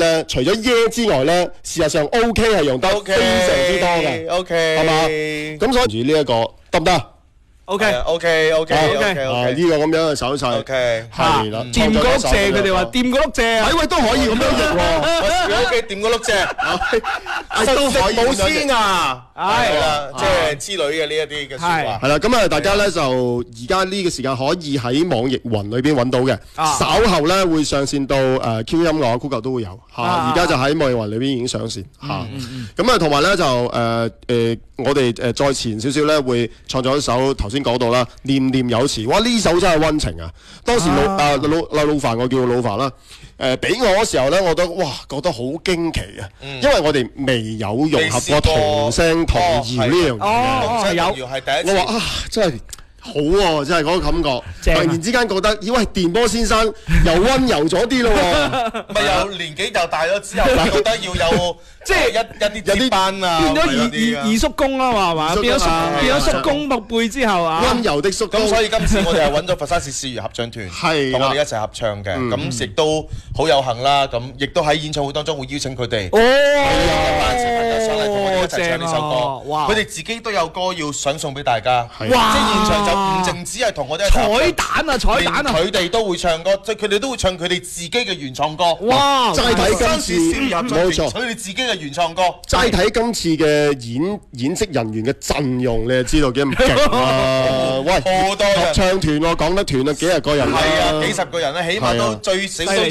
咧，除咗耶之外咧，事實上 OK 係用得非常之多嘅 OK 係嘛？咁所以住呢一個得唔得 ？OK 呢個咁樣嘅手勢 OK 係啦， 掂個碌蔗，佢哋話掂個碌蔗啊！ 喂都可以咁樣譯喎。 OK 掂個碌蔗， 都可以冇先啊！ 係啦，即係之類嘅呢一啲嘅説話。 係啦，咁啊，大家咧就而家呢個時間可以喺網易雲裏邊揾到嘅，稍後咧會上線到QQ 音樂、酷狗都會有嚇。而家就喺網易雲裏邊已經上線嚇。咁啊，同埋咧就我哋再前少少咧會創作一首頭先講到啦，念念有詞。哇！呢首真係溫情啊！當時老凡，我叫老凡啦。俾我嗰時候咧，我覺得好驚奇啊！因為我哋未有融合過童聲童謠呢樣嘢。 童聲童謠係第一次。 我話真係好喎，真係嗰個感覺。突然之間覺得，咦喂，電波先生又溫柔咗啲咯喎。 咪有年紀又大咗之後，覺得要有即係一啲班啊， 變咗二叔公啦嘛，係嘛？變咗叔公木輩之後啊， 溫柔的叔公。 咁所以今次我哋係揾咗佛山市市粵合唱團，同我哋一齊合唱嘅。咁亦都好有幸啦。咁亦都喺演唱會當中會邀請佢哋，一班小朋友上嚟同我哋一齊唱呢首歌。佢哋自己都有歌要想送俾大家。即係現場就唔淨只係同我哋一齊彩蛋啊！ 佢哋都會唱歌，即係佢哋都會唱佢哋自己嘅原創歌。 哇！ 齋睇今次冇錯， 佢哋自己嘅原創歌。 齋睇今次嘅演職人員嘅陣容，你就知道幾咁勁啦！喂， 好多人唱團喎，講得團啊，幾十個人。 係啊，幾十個人咧，起碼都最少都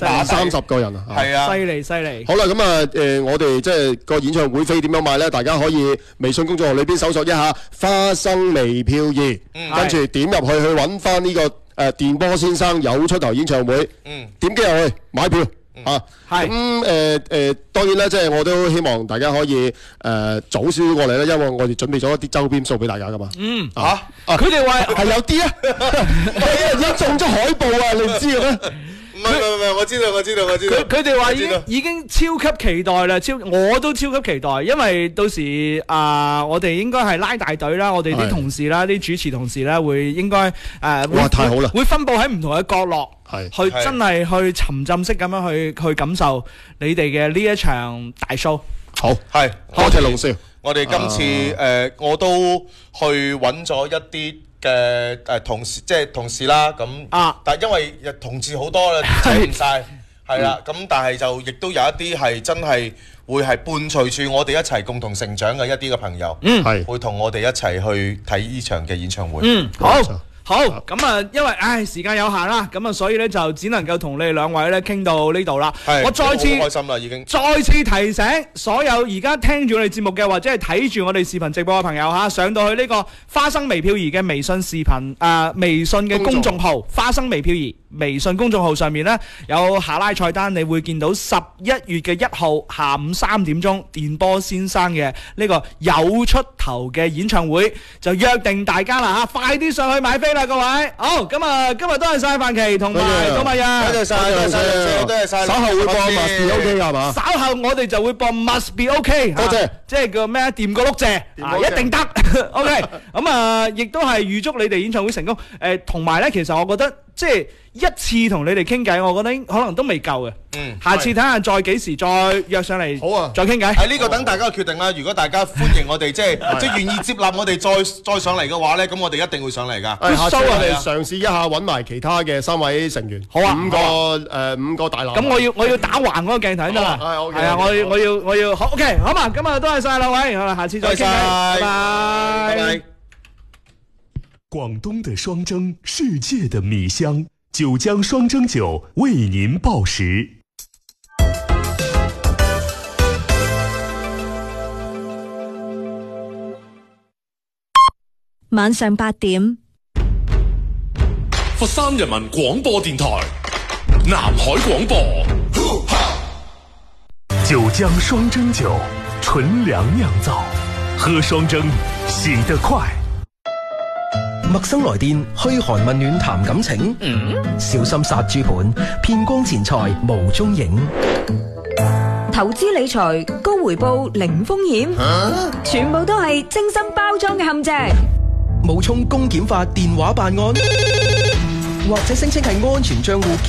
30個人啊。 係啊， 犀利。 好啦，咁啊我哋即係個演唱會飛點樣買咧？大家可以微信公眾號裏邊搜索一下花生微漂兒，跟住點入去揾翻呢個電波先生有出頭演唱會，點擊入去買票啊！咁當然啦，即係我都希望大家可以早少少過嚟啦，因為我哋準備咗一啲周邊送俾大家噶嘛。 佢哋話係有啲啊，已經中咗海報啊，你唔知嘅咩？ 唔係，我知道。 佢哋話已經超級期待啦，我都超級期待，因為到時我哋應該係拉大隊啦，我哋啲同事啦，啲主持同事啦，會應該哇太好啦， 會分佈喺唔同嘅角落，去真係去沉浸式咁樣去感受你哋嘅呢一場大 show。 好，係多謝龍少。 我哋今次我都去揾咗一啲嘅同事，即係同事啦，咁但係因為同事好多啦，睇唔晒，係啦，咁但係就亦都有一啲係真係會係伴隨住我哋一齊共同成長嘅一啲嘅朋友，會同我哋一齊去睇呢場嘅演唱會。 好，咁啊，因為時間有限啦，咁啊，所以咧就只能夠同你哋兩位咧傾到呢度啦。我再次好開心啦，已經再次提醒所有而家聽住我哋節目嘅，或者係睇住我哋視頻直播嘅朋友嚇，上到去呢個花生微漂兒嘅微信視頻微信嘅公眾號花生微漂兒微信公眾號上面呢，有下拉菜單，你會見到11月嘅1號下午3點鐘電波先生嘅呢個有出頭嘅演唱會，就約定大家啦嚇，快啲上去買飛啦各位。好，咁啊今日多謝晒范琪同埋董默欣， 多謝晒。 稍後會播 Must Be OK 係嘛？ 稍後我哋就會播 Must Be OK， 多謝，即係叫咩？掂個碌蔗一定得。OK， 咁啊亦都係預祝你哋演唱會成功。同埋咧，其實我覺得即係一次同你哋傾偈，我覺得可能都未夠嘅。下次睇下再幾時再約上嚟，好啊，再傾偈。 喺呢個等大家決定啦。如果大家歡迎我哋，即係願意接納我哋再上嚟嘅話咧，咁我哋一定會上嚟㗎。 下次我哋嘗試一下揾埋其他嘅3位成員。好啊，5個大佬。 咁我要打橫嗰個鏡頭先得啦。係啊，我要好 OK， 好嘛，咁啊多謝晒兩位，好啦，下次再傾偈，拜拜。 廣東的雙蒸，世界的米香，九江雙蒸酒為您報時。 晚上8點， 佛山人民廣播電台南海廣播， 九江雙蒸酒，純糧釀造，喝雙蒸，洗得快。 陌生來電，噓寒問暖談感情，小心殺豬盤，騙光錢財無蹤影。 投資理財高回報零風險，全部都係精心包裝嘅陷阱。 冒充公檢法電話辦案，或者聲稱係安全賬戶